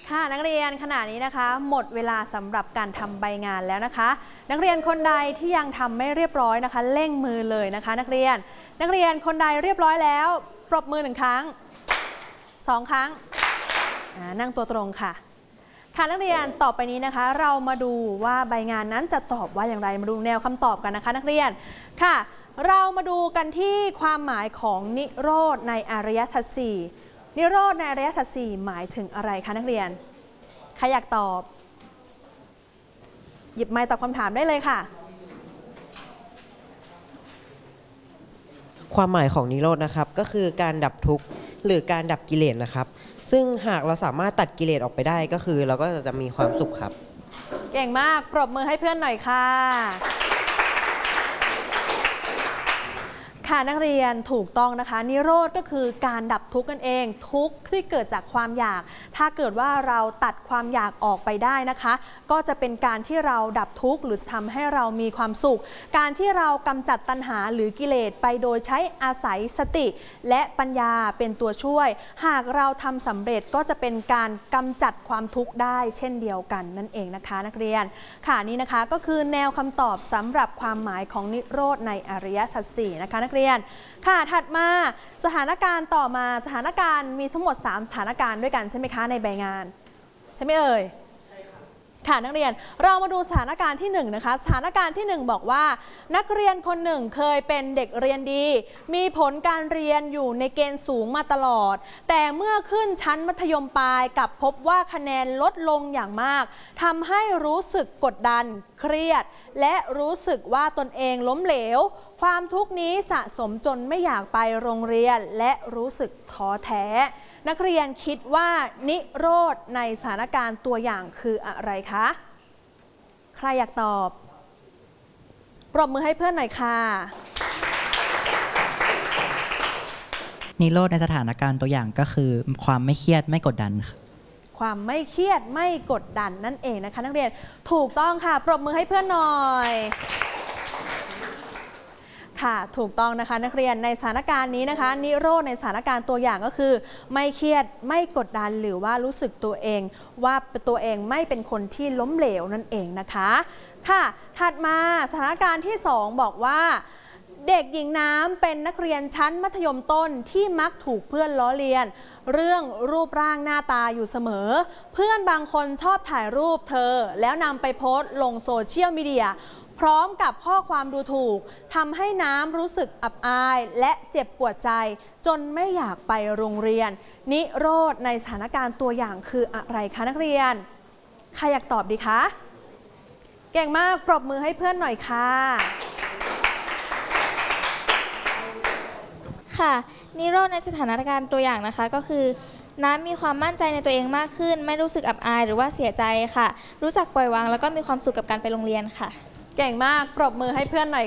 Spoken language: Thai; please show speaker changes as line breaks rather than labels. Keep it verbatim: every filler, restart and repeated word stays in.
ค่ะนักเรียนขณะนี้นะคะหมดเวลาสำหรับการทำใบงานแล้วนะคะ นักเรียนคนใดที่ยังทำไม่เรียบร้อยนะคะเร่งมือเลยนะคะ นักเรียนนักเรียนคนใดเรียบร้อยแล้วปรบมือหนึ่งครั้งสองครั้งนั่งตัวตรงค่ะค่ะนักเรียนต่อไปนี้นะคะเรามาดูว่าใบงานนั้นจะตอบว่าอย่างไรมาดูแนวคำตอบกันนะคะนักเรียนค่ะเรามาดูกันที่ความหมายของนิโรธในอริยสัจสี่นิโรธในอริยสัจสี่หมายถึงอะไรคะนักเรียนใครอยากตอบหยิบไมค์ตอบคำถามได้เลยค่ะ
ความหมายของนิโรธนะครับก็คือการดับทุกข์หรือการดับกิเลสนะครับซึ่งหากเราสามารถตัดกิเลสออกไปได้ก็คือเราก็จะมีความสุขครับ
เก่งมากปรบมือให้เพื่อนหน่อยค่ะค่ะนักเรียนถูกต้องนะคะนิโรธก็คือการดับทุกข์นั่นเองทุกข์ที่เกิดจากความอยากถ้าเกิดว่าเราตัดความอยากออกไปได้นะคะก็จะเป็นการที่เราดับทุกข์หรือทำให้เรามีความสุขการที่เรากำจัดตัณหาหรือกิเลสไปโดยใช้อาศัยสติและปัญญาเป็นตัวช่วยหากเราทำสำเร็จก็จะเป็นการกำจัดความทุกข์ได้เช่นเดียวกันนั่นเองนะคะนักเรียนค่ะนี่นะคะก็คือแนวคำตอบสำหรับความหมายของนิโรธในอริยสัจสี่นะคะนักเรียนค่ะถัดมาสถานการณ์ต่อมาสถานการณ์มีทั้งหมดสามสถานการณ์ด้วยกันใช่ไหมคะในใบงานใช่ไหมเอ่ยค่ะนักเรียนเรามาดูสถานการณ์ที่หนึ่งนะคะสถานการณ์ที่หนึ่งบอกว่านักเรียนคนหนึ่งเคยเป็นเด็กเรียนดีมีผลการเรียนอยู่ในเกณฑ์สูงมาตลอดแต่เมื่อขึ้นชั้นมัธยมปลายกลับพบว่าคะแนนลดลงอย่างมากทำให้รู้สึกกดดันเครียดและรู้สึกว่าตนเองล้มเหลวความทุกข์นี้สะสมจนไม่อยากไปโรงเรียนและรู้สึกท้อแท้นักเรียนคิดว่านิโรธในสถานการณ์ตัวอย่างคืออะไรคะใครอยากตอบปรบมือให้เพื่อนหน่อยค่ะ
นิโรธในสถานการณ์ตัวอย่างก็คือความไม่เครียดไม่กดดันค่ะ
ความไม่เครียดไม่กดดันนั่นเองนะคะนักเรียนถูกต้องค่ะปรบมือให้เพื่อนหน่อยค่ะถูกต้องนะคะนักเรียนในสถานการณ์นี้นะคะนิโรธในสถานการณ์ตัวอย่างก็คือไม่เครียดไม่กดดันหรือว่ารู้สึกตัวเองว่าตัวเองไม่เป็นคนที่ล้มเหลวนั่นเองนะคะค่ะถัดมาสถานการณ์ที่สองบอกว่าเด็กหญิงน้ำเป็นนักเรียนชั้นมัธยมต้นที่มักถูกเพื่อนล้อเลียนเรื่องรูปร่างหน้าตาอยู่เสมอเพื่อนบางคนชอบถ่ายรูปเธอแล้วนำไปโพสต์ลงโซเชียลมีเดียพร้อมกับข้อความดูถูกทำให้น้ำรู้สึกอับอายและเจ็บปวดใจจนไม่อยากไปโรงเรียนนิโรธในสถานการณ์ตัวอย่างคืออะไรคะนักเรียนใครอยากตอบดีคะเก่งมากปรบมือให้เพื่อนหน่อยค่ะ
ค่ะนิโรธในสถานการณ์ตัวอย่างนะคะก็คือน้ำมีความมั่นใจในตัวเองมากขึ้นไม่รู้สึกอับอายหรือว่าเสียใจค่ะรู้จักปล่อยวางแล้วก็มีความสุขกับการไปโรงเรียนค่ะ
เก่งมากปรบมือให้เพื่อนหน่อย